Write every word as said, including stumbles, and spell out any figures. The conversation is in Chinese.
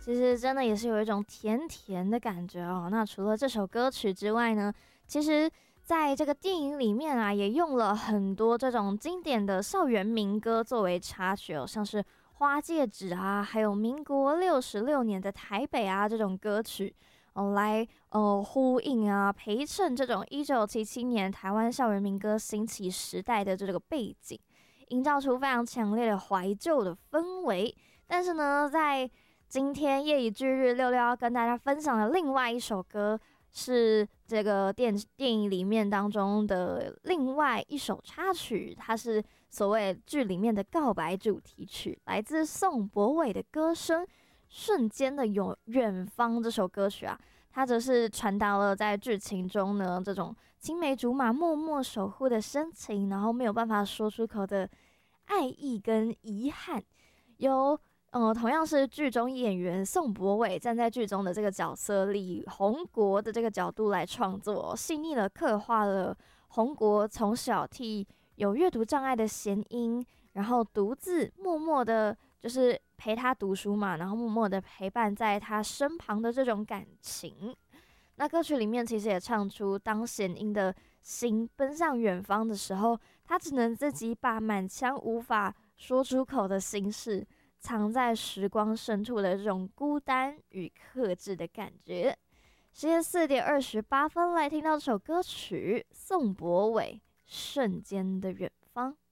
其实真的也是有一种甜甜的感觉哦。那除了这首歌曲之外呢，其实在这个电影里面啊，也用了很多这种经典的校园民歌作为插曲哦，像是《花戒指》啊，还有民国六十六年的台北啊这种歌曲哦，来呃呼应啊陪衬这种一九七七年台湾校园民歌兴起时代的这个背景，营造出非常强烈的怀旧的氛围。但是呢，在今天夜以继日，六六要跟大家分享的另外一首歌，是这个电电影里面当中的另外一首插曲，它是所谓剧里面的告白主题曲，来自宋博伟的歌声《瞬间的有远方》这首歌曲啊，它则是传达了在剧情中呢这种青梅竹马默默守护的深情，然后没有办法说出口的爱意跟遗憾，由呃，同样是剧中演员宋博伟站在剧中的这个角色李红国的这个角度来创作，细腻的刻画了红国从小替有阅读障碍的弦音，然后独自默默的，就是陪他读书嘛，然后默默的陪伴在他身旁的这种感情。那歌曲里面其实也唱出，当弦音的心奔向远方的时候，他只能自己把满腔无法说出口的心事藏在时光深处的这种孤单与克制的感觉。时间四点二十八分，来听到这首歌曲，宋博伟《瞬间的远方》。